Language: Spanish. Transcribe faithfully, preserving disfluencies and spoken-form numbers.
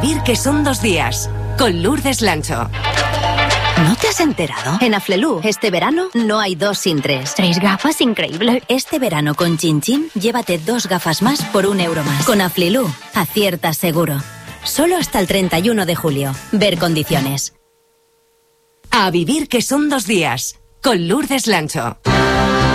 vivir que son dos días, con Lourdes Lancho. ¿No te has enterado? En Aflelu, este verano, no hay dos sin tres. ¿Tres gafas? Increíble. Este verano con Chin Chin, llévate dos gafas más por un euro más. Con Aflelu, aciertas seguro. Solo hasta el treinta y uno de julio. Ver condiciones. A vivir que son dos días, con Lourdes Lancho.